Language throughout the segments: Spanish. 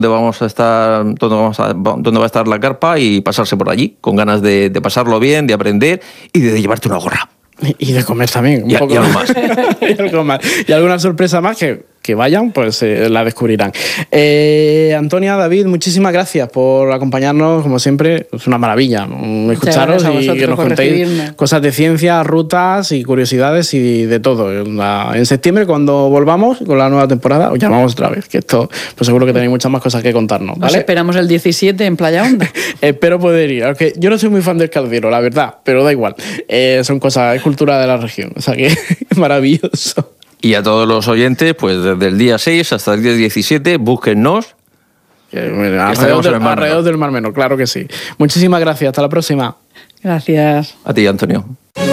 dónde va a estar la carpa y pasarse por allí, con ganas de pasarlo bien, de aprender y de llevarte una gorra. Y de comer también. Y algo más. Y algo más. Y alguna sorpresa más que vayan, pues la descubrirán. Antonia, David, muchísimas gracias por acompañarnos, como siempre. Es una maravilla escucharos y que nos contéis cosas de ciencia, rutas y curiosidades y de todo. En septiembre, cuando volvamos con la nueva temporada, os llamamos otra vez, que esto, pues seguro que tenéis muchas más cosas que contarnos, ¿vale? Nos esperamos el 17 en Playa Honda. Espero poder ir, aunque yo no soy muy fan del caldero, la verdad, pero da igual. Son cosas, es cultura de la región, o sea que es maravilloso. Y a todos los oyentes, pues desde el día 6 hasta el día 17, búsquennos. Alrededor del Mar Menor, claro que sí. Muchísimas gracias, hasta la próxima. Gracias. A ti, Antonio.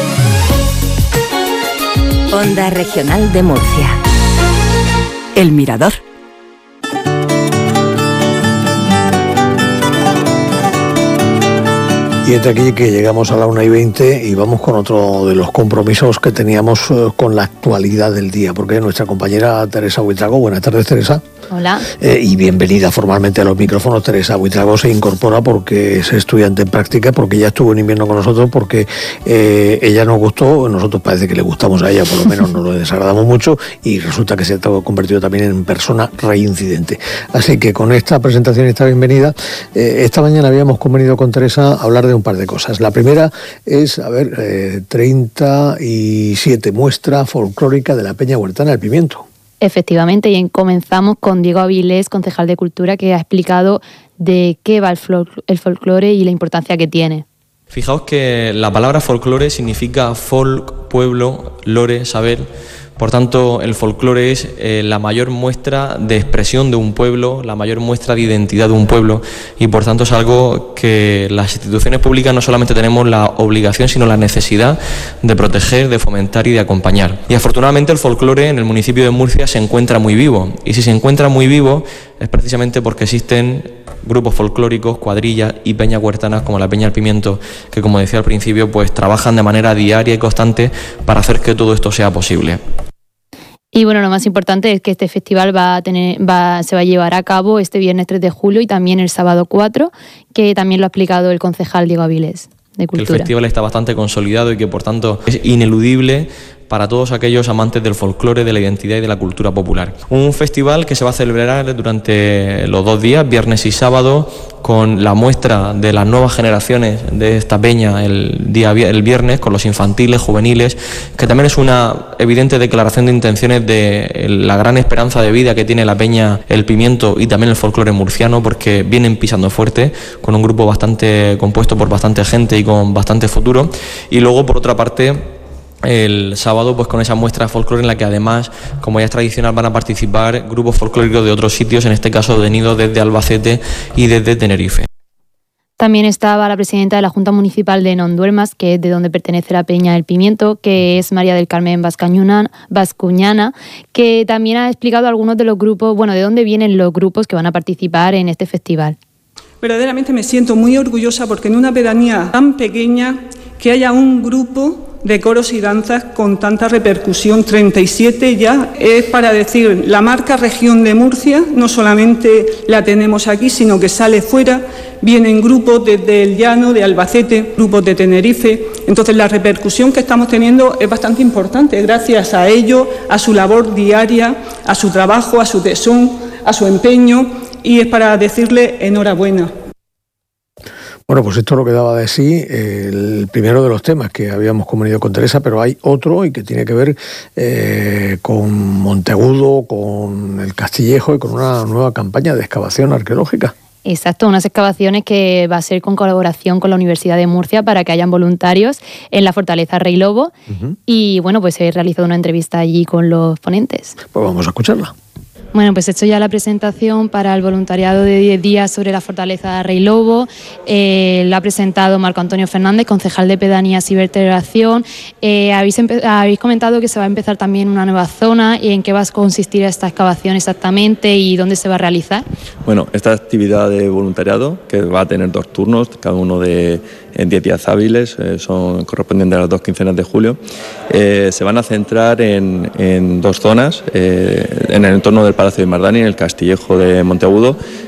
Onda Regional de Murcia. El Mirador. Y es aquí que llegamos a la 1:20 y vamos con otro de los compromisos que teníamos con la actualidad del día, porque nuestra compañera Teresa Buitrago, buenas tardes, Teresa. Hola. Y bienvenida formalmente a los micrófonos. Teresa Buitrago se incorpora porque es estudiante en práctica, porque ya estuvo en invierno con nosotros, porque ella nos gustó, nosotros parece que le gustamos a ella, por lo menos nos lo desagradamos mucho, y resulta que se ha convertido también en persona reincidente. Así que con esta presentación y esta bienvenida, esta mañana habíamos convenido con Teresa a hablar de un par de cosas. La primera es, 37 muestra folclórica de la Peña Huertana del Pimiento. Efectivamente, y comenzamos con Diego Avilés, concejal de Cultura, que ha explicado de qué va el folclore y la importancia que tiene. Fijaos que la palabra folclore significa folk, pueblo, lore, saber. Por tanto, el folclore es la mayor muestra de expresión de un pueblo, la mayor muestra de identidad de un pueblo, y por tanto es algo que las instituciones públicas no solamente tenemos la obligación, sino la necesidad de proteger, de fomentar y de acompañar. Y afortunadamente el folclore en el municipio de Murcia se encuentra muy vivo, y si se encuentra muy vivo es precisamente porque existen grupos folclóricos, cuadrillas y peñas huertanas como la Peña del Pimiento, que, como decía al principio, pues trabajan de manera diaria y constante para hacer que todo esto sea posible. Y bueno, lo más importante es que este festival se va a llevar a cabo este viernes 3 de julio y también el sábado 4, que también lo ha explicado el concejal Diego Avilés de Cultura. Que el festival está bastante consolidado y que por tanto es ineludible para todos aquellos amantes del folclore, de la identidad y de la cultura popular. Un festival que se va a celebrar durante los 2 días, viernes y sábado, con la muestra de las nuevas generaciones de esta peña el viernes, con los infantiles, juveniles, que también es una evidente declaración de intenciones de la gran esperanza de vida que tiene la Peña El Pimiento y también el folclore murciano, porque vienen pisando fuerte, con un grupo bastante compuesto por bastante gente y con bastante futuro. Y luego, por otra parte, el sábado, pues con esa muestra de folclore en la que además, como ya es tradicional, van a participar grupos folclóricos de otros sitios, en este caso venidos desde Albacete y desde Tenerife. También estaba la presidenta de la Junta Municipal de Nonduermas, que es de donde pertenece la Peña del Pimiento, que es María del Carmen Bascuñana, que también ha explicado algunos de los grupos, de dónde vienen los grupos que van a participar en este festival. Verdaderamente me siento muy orgullosa porque en una pedanía tan pequeña que haya un grupo de coros y danzas con tanta repercusión, 37 ya, es para decir, la marca Región de Murcia no solamente la tenemos aquí, sino que sale fuera, vienen grupos desde el Llano, de Albacete, grupos de Tenerife. Entonces la repercusión que estamos teniendo es bastante importante, gracias a ellos, a su labor diaria, a su trabajo, a su tesón, a su empeño, y es para decirle enhorabuena. Bueno, pues esto es lo que daba de sí el primero de los temas que habíamos convenido con Teresa, pero hay otro y que tiene que ver con Monteagudo, con el Castillejo y con una nueva campaña de excavación arqueológica. Exacto, unas excavaciones que va a ser con colaboración con la Universidad de Murcia para que hayan voluntarios en la Fortaleza Rey Lobo. Y bueno, pues he realizado una entrevista allí con los ponentes. Pues vamos a escucharla. Bueno, pues he hecho ya la presentación para el voluntariado de 10 días sobre la Fortaleza Rey Lobo. Lo ha presentado Marco Antonio Fernández, concejal de Pedanías y Vertebración. Habéis comentado que se va a empezar también una nueva zona. ¿Y en qué va a consistir esta excavación exactamente y dónde se va a realizar? Bueno, esta actividad de voluntariado, que va a tener 2 turnos, cada uno de 10 días hábiles, son correspondientes a las 2 quincenas de julio, se van a centrar en 2 zonas, en el entorno del Palacio de Mardani, en el Castillejo de Monteagudo,